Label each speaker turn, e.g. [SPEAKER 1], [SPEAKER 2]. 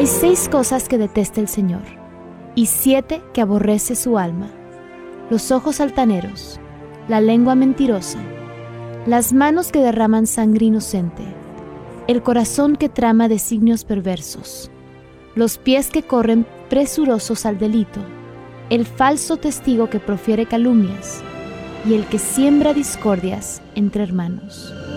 [SPEAKER 1] Hay 6 cosas que detesta el Señor, y 7 que aborrece su alma: los ojos altaneros, la lengua mentirosa, las manos que derraman sangre inocente, el corazón que trama designios perversos, los pies que corren presurosos al delito, el falso testigo que profiere calumnias, y el que siembra discordias entre hermanos.